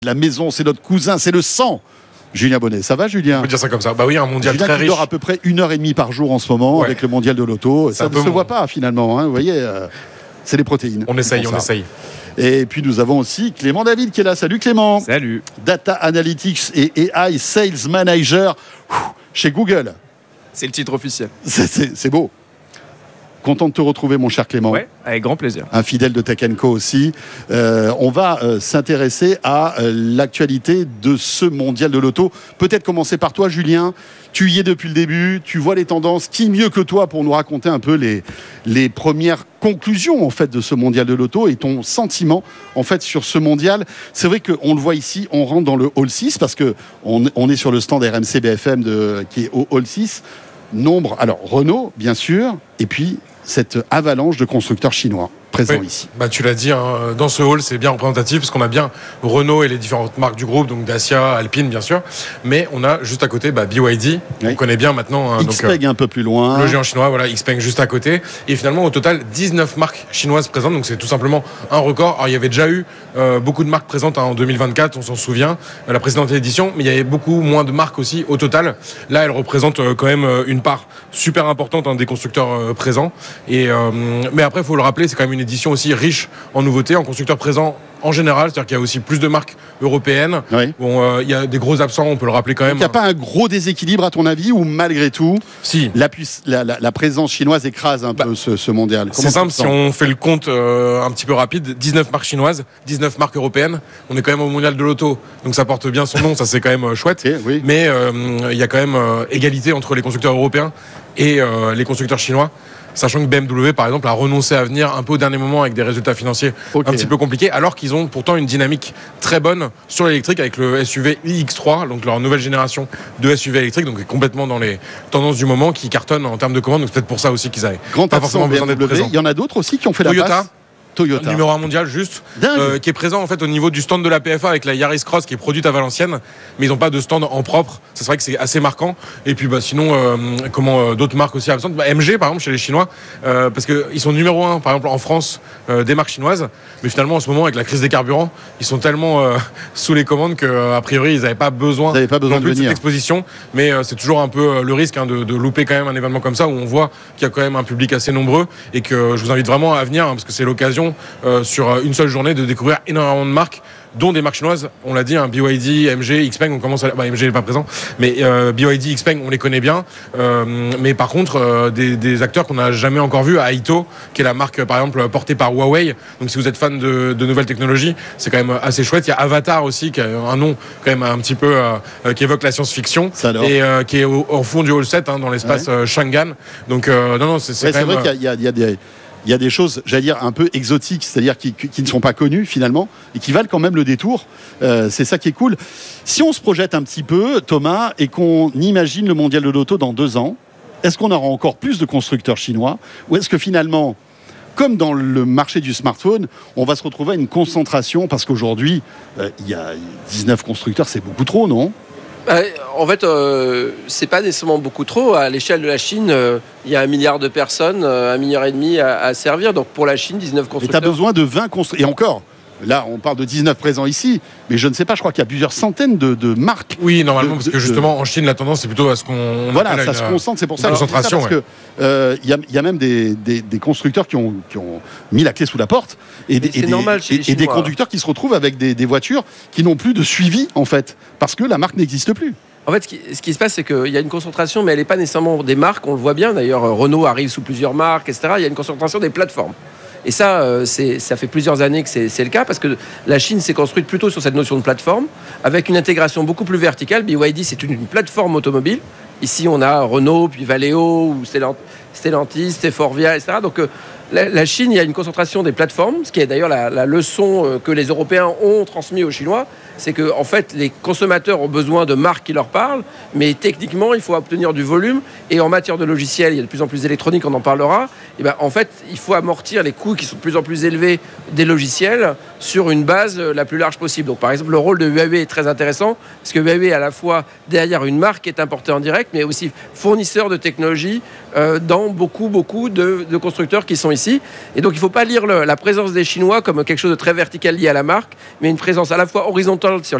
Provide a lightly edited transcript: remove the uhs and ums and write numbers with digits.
La maison, c'est notre cousin, c'est le sang. Julien Bonnet, ça va Julien? On peut dire ça comme ça. Bah oui, un mondial Julien très qui riche. dort à peu près 1h30 par jour en ce moment avec le mondial de l'auto. Ça ne se voit pas finalement, hein, vous voyez, c'est les protéines. On essaye. Et puis nous avons aussi Clément David qui est là. Salut Clément. Salut. Data Analytics et AI Sales Manager chez Google. C'est le titre officiel. C'est beau. Content de te retrouver, mon cher Clément. Ouais, avec grand plaisir. Un fidèle de Tech & Co aussi. On va s'intéresser à l'actualité de ce mondial de l'auto. Peut-être commencer par toi, Julien. Tu y es depuis le début, tu vois les tendances. Qui mieux que toi pour nous raconter un peu les premières conclusions en fait de ce mondial de l'auto et ton sentiment en fait sur ce mondial. C'est vrai qu'on le voit ici, on rentre dans le Hall 6 parce que on est sur le stand RMC BFM qui est au Hall 6. Nombre, alors Renault bien sûr, et puis cette avalanche de constructeurs chinois présents ici. Bah, tu l'as dit, hein, dans ce hall, c'est bien représentatif parce qu'on a bien Renault et les différentes marques du groupe, donc Dacia, Alpine, bien sûr. Mais on a juste à côté BYD, on connaît bien maintenant. Hein, Xpeng un peu plus loin. Le géant chinois, voilà, Xpeng juste à côté. Et finalement, au total, 19 marques chinoises présentes, donc c'est tout simplement un record. Alors, il y avait déjà eu beaucoup de marques présentes en 2024, on s'en souvient, la précédente édition, mais il y avait beaucoup moins de marques aussi au total. Là, elles représentent quand même une part super importante des constructeurs présents. Mais après, il faut le rappeler, c'est quand même une édition aussi riche en nouveautés, en constructeurs présents en général, c'est-à-dire qu'il y a aussi plus de marques européennes. Oui. Bon, il y a des gros absents, on peut le rappeler quand même. Il n'y a pas un gros déséquilibre à ton avis ou malgré tout, si. la présence chinoise écrase un peu ce mondial? C'est simple, si on fait le compte un petit peu rapide, 19 marques chinoises, 19 marques européennes, on est quand même au mondial de l'auto, donc ça porte bien son nom, ça c'est quand même chouette. Oui. Mais il y a quand même égalité entre les constructeurs européens et les constructeurs chinois. Sachant que BMW, par exemple, a renoncé à venir un peu au dernier moment avec des résultats financiers un petit peu compliqués, alors qu'ils ont pourtant une dynamique très bonne sur l'électrique avec le SUV iX3, donc leur nouvelle génération de SUV électrique, donc complètement dans les tendances du moment, qui cartonnent en termes de commandes. Donc c'est peut-être pour ça aussi qu'ils avaient pas forcément besoin d'être présents. Il y en a d'autres aussi qui ont fait la passe. Toyota. Numéro 1 mondial juste, qui est présent en fait au niveau du stand de la PFA avec la Yaris Cross qui est produite à Valenciennes, mais ils n'ont pas de stand en propre. C'est vrai que c'est assez marquant. Et puis sinon, d'autres marques aussi absentes. MG par exemple chez les Chinois, parce qu'ils sont numéro 1 par exemple en France des marques chinoises, mais finalement en ce moment avec la crise des carburants, ils sont tellement sous les commandes qu'a priori ils n'avaient pas besoin de plus de cette exposition. Mais c'est toujours un peu le risque de louper quand même un événement comme ça où on voit qu'il y a quand même un public assez nombreux et que je vous invite vraiment à venir parce que c'est l'occasion sur une seule journée de découvrir énormément de marques, dont des marques chinoises. On l'a dit, BYD, MG, Xpeng, on commence à... MG n'est pas présent, mais BYD, Xpeng, on les connaît bien. Mais par contre, des acteurs qu'on n'a jamais encore vus, Aito, qui est la marque, par exemple, portée par Huawei. Donc si vous êtes fan de nouvelles technologies, c'est quand même assez chouette. Il y a Avatar aussi, qui a un nom quand même un petit peu qui évoque la science-fiction et qui est au fond du Hall 7, dans l'espace Shangan. Donc c'est vrai qu'il y a des choses, j'allais dire, un peu exotiques, c'est-à-dire qui ne sont pas connues finalement, et qui valent quand même le détour. C'est ça qui est cool. Si on se projette un petit peu, Thomas, et qu'on imagine le mondial de l'auto dans 2 ans, est-ce qu'on aura encore plus de constructeurs chinois? Ou est-ce que finalement, comme dans le marché du smartphone, on va se retrouver à une concentration? Parce qu'aujourd'hui, il y a 19 constructeurs, c'est beaucoup trop, non? En fait, c'est pas nécessairement beaucoup trop. À l'échelle de la Chine, il y a 1 milliard de personnes, 1,5 milliard à servir. Donc pour la Chine, 19 constructeurs. Et tu as besoin de 20 constructeurs. Et encore, là, on parle de 19 présents ici, mais je ne sais pas, je crois qu'il y a plusieurs centaines de marques. Oui, normalement, parce que justement, en Chine, la tendance, c'est plutôt à ce qu'on... Voilà, ça se concentre, c'est pour ça que je dis ça, parce que y a même des constructeurs qui ont mis la clé sous la porte, et des conducteurs qui se retrouvent avec des voitures qui n'ont plus de suivi, en fait, parce que la marque n'existe plus. En fait, ce qui se passe, c'est qu'il y a une concentration, mais elle n'est pas nécessairement des marques, on le voit bien. D'ailleurs, Renault arrive sous plusieurs marques, etc. Il y a une concentration des plateformes. Et ça, ça fait plusieurs années que c'est le cas, parce que la Chine s'est construite plutôt sur cette notion de plateforme, avec une intégration beaucoup plus verticale. BYD, c'est une plateforme automobile. Ici, on a Renault, puis Valeo, ou Stellantis, Forvia, etc. Donc, la Chine, il y a une concentration des plateformes, ce qui est d'ailleurs la leçon que les Européens ont transmise aux Chinois. C'est que, en fait, les consommateurs ont besoin de marques qui leur parlent, mais techniquement, il faut obtenir du volume. Et en matière de logiciels, il y a de plus en plus d'électronique, on en parlera. Et en fait, il faut amortir les coûts qui sont de plus en plus élevés des logiciels sur une base la plus large possible. Donc, par exemple, le rôle de Huawei est très intéressant, parce que Huawei est à la fois derrière une marque qui est importée en direct, mais aussi fournisseur de technologie dans beaucoup de constructeurs qui sont ici. ici. Et donc il ne faut pas lire la présence des Chinois comme quelque chose de très vertical lié à la marque, mais une présence à la fois horizontale sur